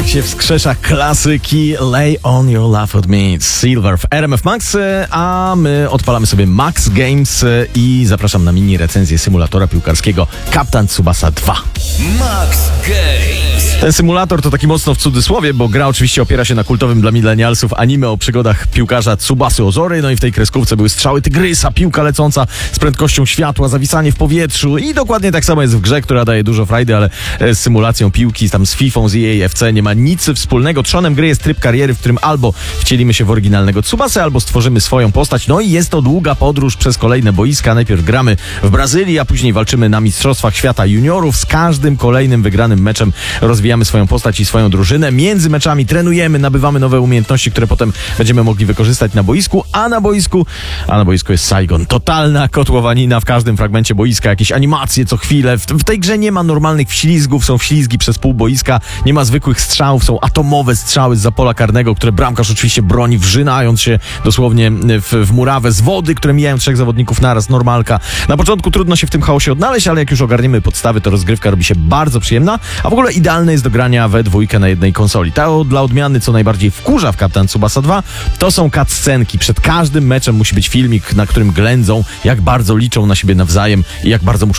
się wskrzesza klasyki Lay on your love at me, Silver w RMF Max, a my odpalamy sobie Max Games i zapraszam na mini recenzję symulatora piłkarskiego Captain Tsubasa 2. Max Games. Ten symulator to taki mocno w cudzysłowie, bo gra oczywiście opiera się na kultowym dla milenialsów anime o przygodach piłkarza Tsubasy Ozory, no i w tej kreskówce były strzały tygrysa, piłka lecąca z prędkością światła, zawisanie w powietrzu i dokładnie tak samo jest w grze, która daje dużo frajdy, ale z symulacją piłki, tam z FIFA, z EA FC nie ma nic wspólnego. Trzonem gry jest tryb kariery, w którym albo wcielimy się w oryginalnego Tsubasę, albo stworzymy swoją postać, no i jest to długa podróż przez kolejne boiska. Najpierw gramy w Brazylii, a później walczymy na Mistrzostwach Świata Juniorów. Z każdym kolejnym wygranym meczem rozwijamy swoją postać i swoją drużynę. Między meczami trenujemy, nabywamy nowe umiejętności, które potem będziemy mogli wykorzystać na boisku, a na boisku jest Saigon. Totalna kotłowanina w każdym fragmencie boiska, jakieś animacje co chwilę. W tej grze nie ma normalnych wślizgów, są wślizgi przez pół boiska, nie ma zwykłych strzałów, są atomowe strzały zza pola karnego, które bramkarz oczywiście broni, wrzynając się dosłownie w murawę z wody, które mijają trzech zawodników naraz, normalka. Na początku trudno się w tym chaosie odnaleźć, ale jak już ogarniemy podstawy, to rozgrywka robi się bardzo przyjemna, a w ogóle idealne jest do grania we dwójkę na jednej konsoli. To dla odmiany, co najbardziej wkurza w Captain Tsubasa 2, to są cutscenki. Przed każdym meczem musi być filmik, na którym ględzą, jak bardzo liczą na siebie nawzajem i jak bardzo muszą